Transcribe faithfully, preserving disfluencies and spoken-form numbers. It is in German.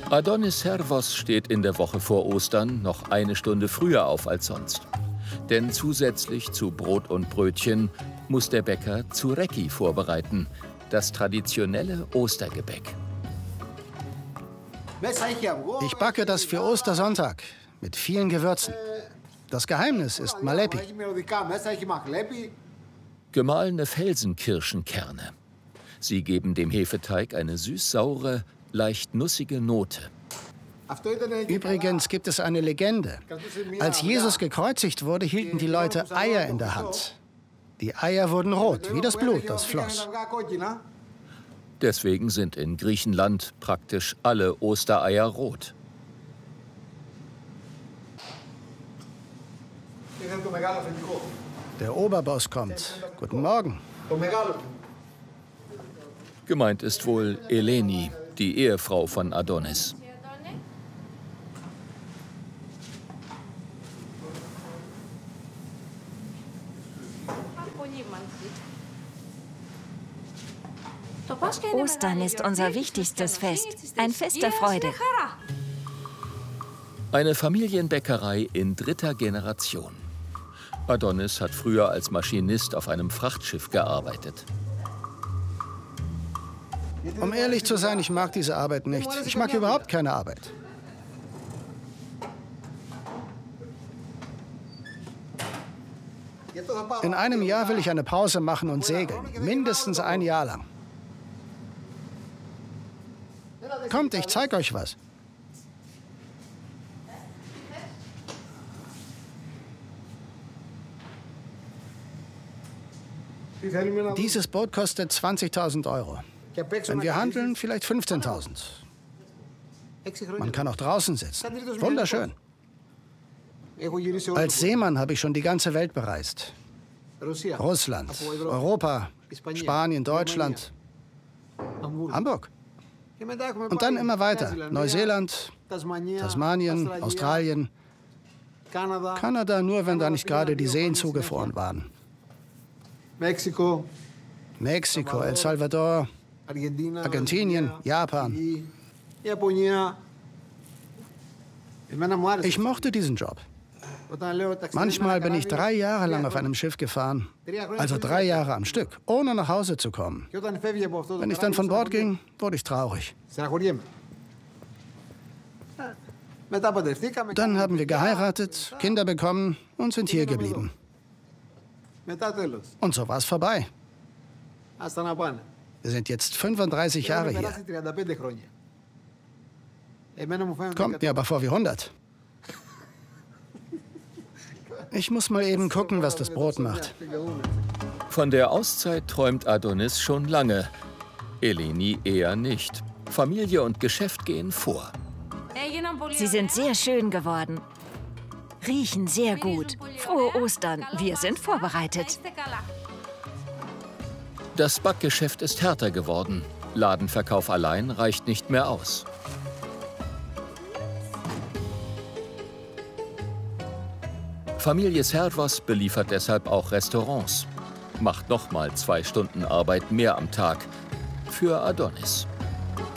Adonis Servos steht in der Woche vor Ostern noch eine Stunde früher auf als sonst. Denn zusätzlich zu Brot und Brötchen muss der Bäcker Tsureki vorbereiten, das traditionelle Ostergebäck. Ich backe das für Ostersonntag mit vielen Gewürzen. Das Geheimnis ist Malepi. Gemahlene Felsenkirschenkerne. Sie geben dem Hefeteig eine süß-saure, leicht nussige Note. Übrigens gibt es eine Legende. Als Jesus gekreuzigt wurde, hielten die Leute Eier in der Hand. Die Eier wurden rot, wie das Blut, das floss. Deswegen sind in Griechenland praktisch alle Ostereier rot. Der Oberboss kommt. Guten Morgen. Gemeint ist wohl Eleni, die Ehefrau von Adonis. Ostern ist unser wichtigstes Fest, ein Fest der Freude. Eine Familienbäckerei in dritter Generation. Adonis hat früher als Maschinist auf einem Frachtschiff gearbeitet. Um ehrlich zu sein, ich mag diese Arbeit nicht. Ich mag überhaupt keine Arbeit. In einem Jahr will ich eine Pause machen und segeln. Mindestens ein Jahr lang. Kommt, ich zeig euch was. Dieses Boot kostet zwanzigtausend Euro. Wenn wir handeln, vielleicht fünfzehntausend. Man kann auch draußen sitzen. Wunderschön. Als Seemann habe ich schon die ganze Welt bereist. Russland, Europa, Spanien, Deutschland, Hamburg. Und dann immer weiter. Neuseeland, Tasmanien, Australien, Kanada, nur wenn da nicht gerade die Seen zugefroren waren. Mexiko, Mexiko, El Salvador, Argentinien, Japan. Ich mochte diesen Job. Manchmal bin ich drei Jahre lang auf einem Schiff gefahren, also drei Jahre am Stück, ohne nach Hause zu kommen. Wenn ich dann von Bord ging, wurde ich traurig. Dann haben wir geheiratet, Kinder bekommen und sind hier geblieben. Und so war es vorbei. Wir sind jetzt fünfunddreißig Jahre hier. Kommt mir aber vor wie hundert. Ich muss mal eben gucken, was das Brot macht. Von der Auszeit träumt Adonis schon lange. Eleni eher nicht. Familie und Geschäft gehen vor. Sie sind sehr schön geworden. Riechen sehr gut. Frohe Ostern. Wir sind vorbereitet. Das Backgeschäft ist härter geworden. Ladenverkauf allein reicht nicht mehr aus. Familie Servos beliefert deshalb auch Restaurants. Macht nochmal zwei Stunden Arbeit mehr am Tag. Für Adonis.